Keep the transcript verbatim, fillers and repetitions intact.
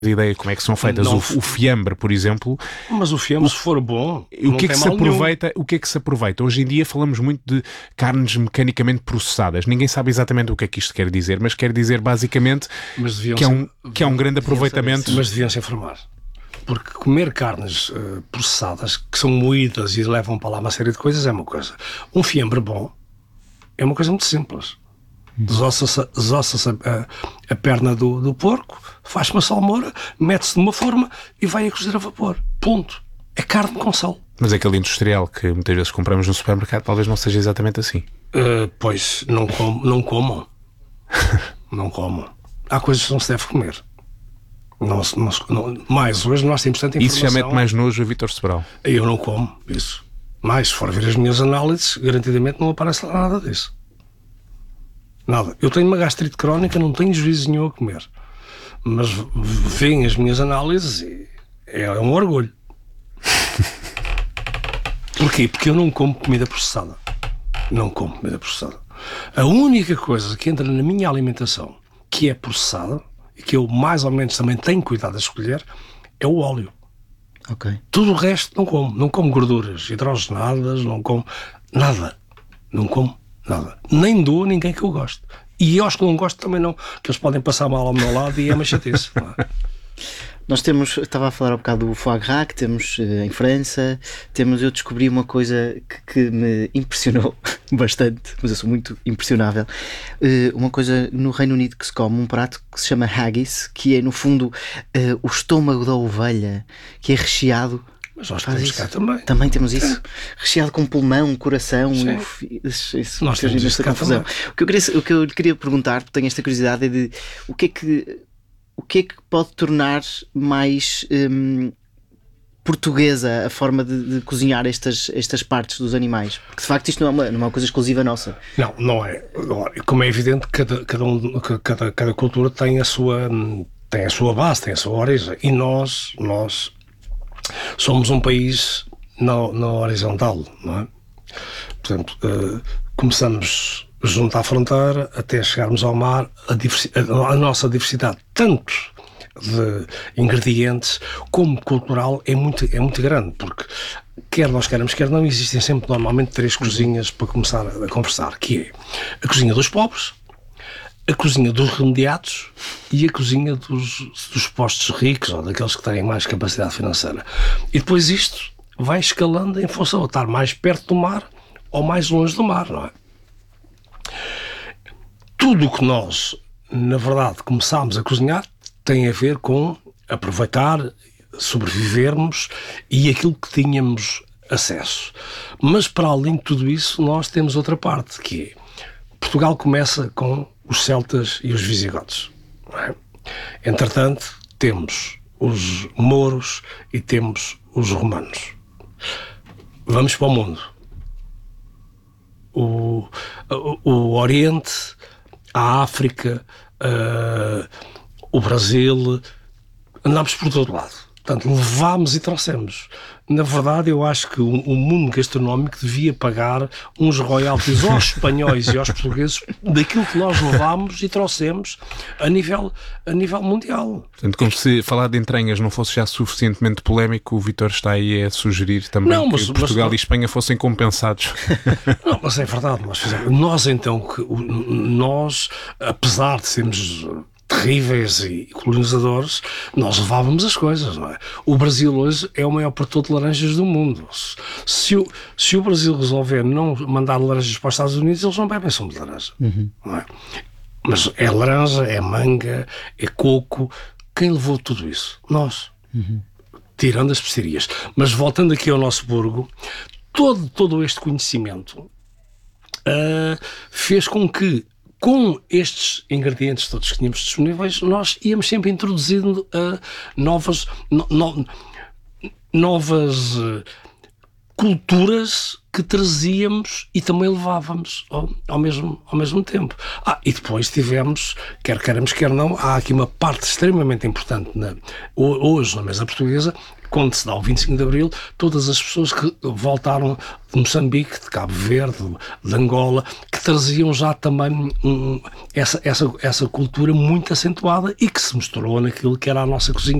ideia como é que são feitas. Não, o, o fiambre, por exemplo. Mas o fiambre, se for bom, o que é que se aproveita? Nenhum. O que é que se aproveita? Hoje em dia falamos muito de carnes mecanicamente processadas. Ninguém sabe exatamente o que é que isto quer dizer, mas quer dizer basicamente que é, um, que é um grande aproveitamento. Mas deviam-se informar. Porque comer carnes uh, processadas, que são moídas e levam para lá uma série de coisas, é uma coisa. Um fiambre bom é uma coisa muito simples. Desossa-se, desossa-se a, a perna do, do porco, faz uma salmoura, mete-se de uma forma e vai a cozer a vapor. Ponto. É carne com sal. Mas aquele industrial que muitas vezes compramos no supermercado talvez não seja exatamente assim. Uh, pois, não, com, não comam. Não comam. Há coisas que não se deve comer. Não, não, não, mais hoje nós temos tanta informação. Isso já mete mais nojo a Vítor Sobral. Eu não como isso. Mas se for ver as minhas análises, garantidamente não aparece lá nada disso. Nada. Eu tenho uma gastrite crónica, não tenho juízo nenhum a comer. Mas veem as minhas análises e é um orgulho. Porquê? Porque eu não como comida processada. Não como comida processada. A única coisa que entra na minha alimentação que é processada e que eu mais ou menos também tenho cuidado a escolher é o óleo. Okay. Tudo o resto não como. Não como gorduras hidrogenadas, não como nada. Não como nada. Nem dou a ninguém que eu gosto. E aos que não gosto também não, que eles podem passar mal ao meu lado e é uma chatice. Não é? Nós temos, estava a falar um bocado do foie gras que temos em França, temos, eu descobri uma coisa que, que me impressionou bastante, mas eu sou muito impressionável, uma coisa no Reino Unido que se come, um prato que se chama haggis, que é no fundo o estômago da ovelha, que é recheado. Mas nós temos cá também. Também temos isso. É. Recheado com pulmão, coração. Isso, isso nós temos isso cá confusão. O que, eu queria, o que eu queria perguntar, porque tenho esta curiosidade, é de o que é que, o que, é que pode tornar mais hum, portuguesa a forma de, de cozinhar estas, estas partes dos animais? Porque de facto isto não é uma, não é uma coisa exclusiva nossa. Não, não é. Como é evidente, cada, cada, um, cada, cada cultura tem a, sua, tem a sua base, tem a sua origem. E nós... nós somos um país na, na horizontal, não é? Portanto, uh, começamos junto à fronteira até chegarmos ao mar, a, diversi- a, a nossa diversidade, tanto de ingredientes como cultural, é muito, é muito grande, porque quer nós queremos, quer não, existem sempre normalmente três cozinhas para começar a, a conversar, que é a cozinha dos pobres, a cozinha dos remediados e a cozinha dos, dos postos ricos ou daqueles que têm mais capacidade financeira. E depois isto vai escalando em função de estar mais perto do mar ou mais longe do mar, não é? Tudo o que nós, na verdade, começámos a cozinhar tem a ver com aproveitar, sobrevivermos e aquilo que tínhamos acesso. Mas para além de tudo isso, nós temos outra parte, que é Portugal começa com os celtas e os visigodos. Não é? Entretanto, temos os mouros e temos os romanos. Vamos para o mundo. O, o, o Oriente, a África, uh, o Brasil, andámos por todo lado. Portanto, levámos e trouxemos. Na verdade, eu acho que o, o mundo gastronómico devia pagar uns royalties aos espanhóis e aos portugueses daquilo que nós levámos e trouxemos a nível, a nível mundial. Portanto, como se falar de entranhas não fosse já suficientemente polémico, o Vítor está aí a sugerir também não, mas, que Portugal mas, e Espanha fossem compensados. Não, mas é verdade. Nós, fizemos, nós então, que, nós, apesar de sermos terríveis e colonizadores, nós levávamos as coisas, não é? O Brasil hoje é o maior produtor de laranjas do mundo. Se o, se o Brasil resolver não mandar laranjas para os Estados Unidos, eles não bebem sumo de laranja. Uhum. Não é? Mas é laranja, é manga, é coco. Quem levou tudo isso? Nós. Uhum. Tirando as especiarias. Mas voltando aqui ao nosso burgo, todo, todo este conhecimento uh, fez com que com estes ingredientes todos que tínhamos disponíveis, nós íamos sempre introduzindo uh, novas, no, no, novas uh, culturas que trazíamos e também levávamos ao, ao, mesmo, ao mesmo tempo. Ah, e depois tivemos, quer queiramos, quer não, há aqui uma parte extremamente importante na, hoje na mesa portuguesa, quando se dá o vinte e cinco de Abril, todas as pessoas que voltaram de Moçambique, de Cabo Verde, de Angola, que traziam já também um, essa, essa, essa cultura muito acentuada e que se misturou naquilo que era a nossa cozinha